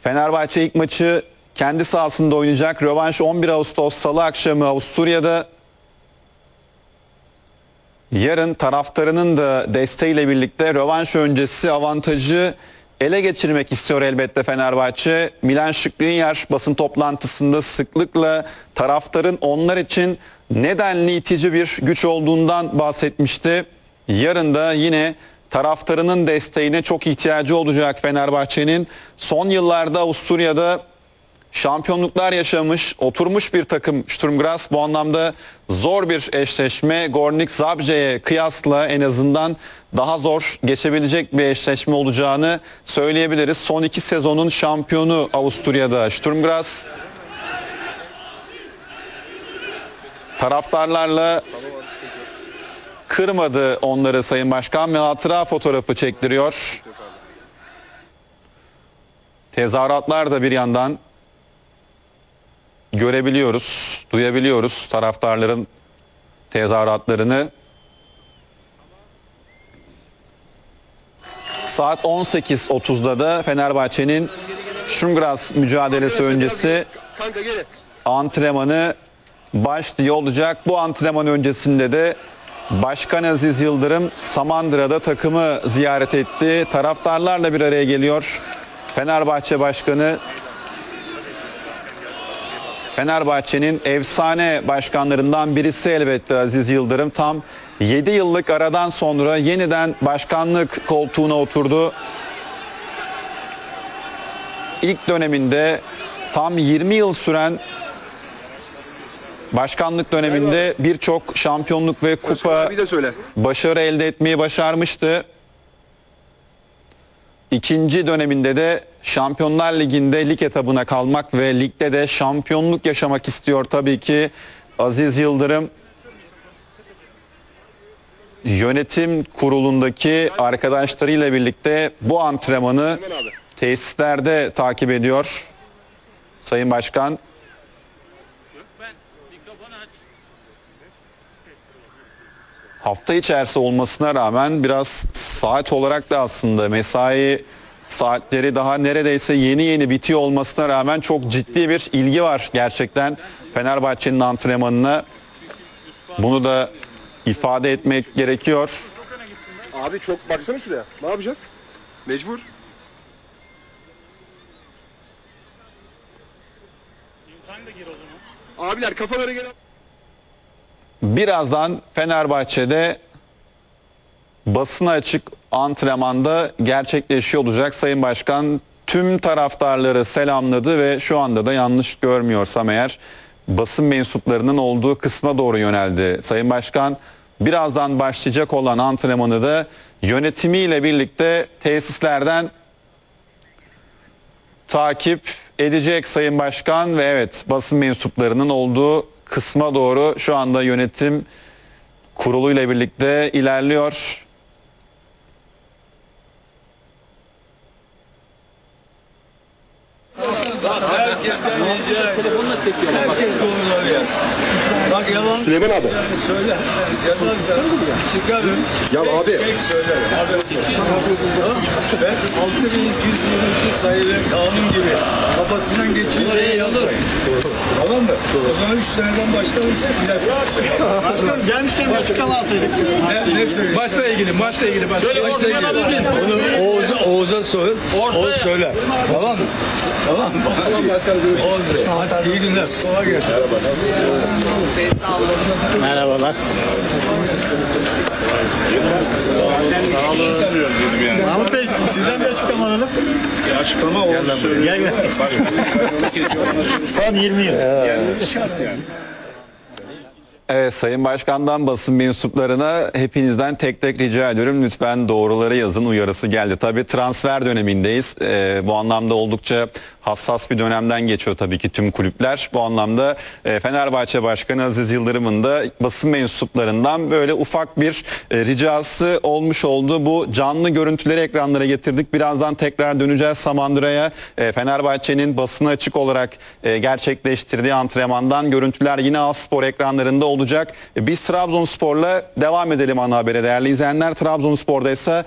Fenerbahçe ilk maçı kendi sahasında oynayacak. Rövanş 11 Ağustos Salı akşamı Avusturya'da. Yarın taraftarının da desteğiyle birlikte rövanş öncesi avantajı ele geçirmek istiyor elbette Fenerbahçe. Milan Skriniar basın toplantısında sıklıkla taraftarın onlar için nedenli itici bir güç olduğundan bahsetmişti. Yarın da yine taraftarının desteğine çok ihtiyacı olacak Fenerbahçe'nin. Son yıllarda Avusturya'da şampiyonluklar yaşamış, oturmuş bir takım Sturm Graz. Bu anlamda zor bir eşleşme. Gornik Zabrze'ye kıyasla en azından daha zor geçebilecek bir eşleşme olacağını söyleyebiliriz. Son 2 sezonun şampiyonu Avusturya'da Sturm Graz. Taraftarlarla kırmadı onları Sayın Başkan ve hatıra fotoğrafı çektiriyor. Tezahüratlar da bir yandan görebiliyoruz, duyabiliyoruz taraftarların tezahüratlarını. Saat 18.30'da da Fenerbahçe'nin Sturm Graz mücadelesi öncesi antrenmanı başlıyor olacak. Bu antrenman öncesinde de Başkan Aziz Yıldırım Samandıra'da takımı ziyaret etti. Taraftarlarla bir araya geliyor Fenerbahçe Başkanı. Fenerbahçe'nin efsane başkanlarından birisi elbette Aziz Yıldırım. Tam 7 yıllık aradan sonra yeniden başkanlık koltuğuna oturdu. İlk döneminde tam 20 yıl süren başkanlık döneminde birçok şampiyonluk ve kupa başarı elde etmeyi başarmıştı. İkinci döneminde de Şampiyonlar Ligi'nde lig etabına kalmak ve ligde de şampiyonluk yaşamak istiyor tabii ki Aziz Yıldırım. Yönetim kurulundaki arkadaşlarıyla birlikte bu antrenmanı tesislerde takip ediyor Sayın Başkan. Hafta içerisi olmasına rağmen biraz saat olarak da aslında mesai saatleri daha neredeyse yeni bitiyor olmasına rağmen çok ciddi bir ilgi var gerçekten Fenerbahçe'nin antrenmanına. Bunu da ifade etmek gerekiyor. Abi çok baksana şuraya. Ne yapacağız? Mecbur. Abiler kafaları gel. Birazdan Fenerbahçe'de basına açık antrenmanda gerçekleşiyor olacak. Sayın Başkan tüm taraftarları selamladı ve şu anda da yanlış görmüyorsam eğer basın mensuplarının olduğu kısma doğru yöneldi. Sayın Başkan birazdan başlayacak olan antrenmanı da yönetimiyle birlikte tesislerden takip edecek Sayın Başkan ve evet basın mensuplarının olduğu kısma doğru şu anda yönetim kuruluyla birlikte ilerliyor. Herkesten rica ediyorum. Herkes doğruları yazsın. Bak yalan Süleyman abi. söylerseniz yazarsanız çıkarın. Ya abi. Tek söylerim. Tamam. Ben 6222 sayılı kanun gibi kafasından geçiyor diye yazmayın. Tamam mı? O zaman 3 seneden başlamış. Başkanım gelmişken bir açıklama alsaydık. Ne söyleyeyim? Maçla ilgili. Onu Oğuz'a sorun. O söyler. Tamam mı? Tamam mı? Tamam başkanım. Oğuz. Hadi iyi günler. Kolay gelsin. Merhabalar. Mahmut Bey sizden bir açıklama alalım. Açıklama olsun. Gel. Son 20 yıl. Evet Sayın Başkan'dan basın mensuplarına hepinizden tek tek rica ediyorum. Lütfen doğruları yazın uyarısı geldi. Tabii transfer dönemindeyiz. Bu anlamda oldukça hassas bir dönemden geçiyor tabii ki tüm kulüpler. Bu anlamda Fenerbahçe Başkanı Aziz Yıldırım'ın da basın mensuplarından böyle ufak bir ricası olmuş oldu. Bu canlı görüntüleri ekranlara getirdik. Birazdan tekrar döneceğiz Samandıra'ya. Fenerbahçe'nin basına açık olarak gerçekleştirdiği antrenmandan görüntüler yine A-Spor ekranlarında olacak. Biz Trabzonspor'la devam edelim ana habere değerli izleyenler. Trabzonspor'da ise